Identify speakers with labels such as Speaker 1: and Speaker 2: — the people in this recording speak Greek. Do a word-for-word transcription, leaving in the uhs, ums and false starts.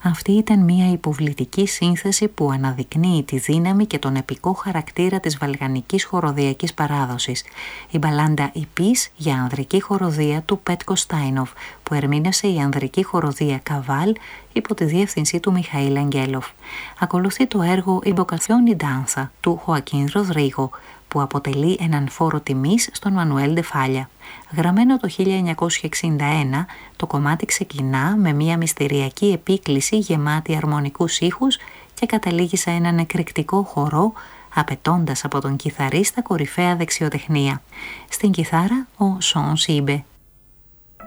Speaker 1: Αυτή ήταν μια υποβλητική σύνθεση που αναδεικνύει τη δύναμη και τον επικό χαρακτήρα της βαλγανικής χοροδιακής παράδοσης. Η μπαλάντα «Η Πις» για ανδρική χοροδία του Πέτκο Στάινοφ, που ερμήνευσε η ανδρική χοροδία «Καβάλ» υπό τη διεύθυνσή του Μιχαήλ Αγγέλοφ. Ακολουθεί το έργο «Invocazione Danza» του Χοακίν Ροδρίγο, που αποτελεί έναν φόρο τιμής στον Μανουέλ ντε Φάλια. Γραμμένο το χίλια εννιακόσια εξήντα ένα, το κομμάτι ξεκινά με μια μυστηριακή επίκληση γεμάτη αρμονικούς ήχους και καταλήγει σε έναν εκρηκτικό χορό, απαιτώντας από τον κιθαρίστα κορυφαία δεξιοτεχνία. Στην κιθάρα ο Σον Σίμπε.